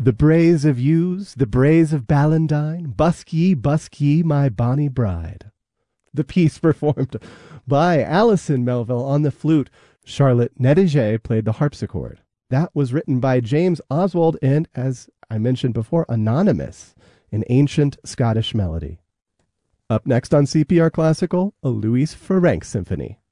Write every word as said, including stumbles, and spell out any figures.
The braes of yews, the braes of Ballandine, busk ye, busk ye, my bonny bride. The piece performed by Alison Melville on the flute. Charlotte Nediger played the harpsichord. That was written by James Oswald and, as I mentioned before, Anonymous, an ancient Scottish melody. Up next on C P R Classical, a Louis Ferenc Symphony.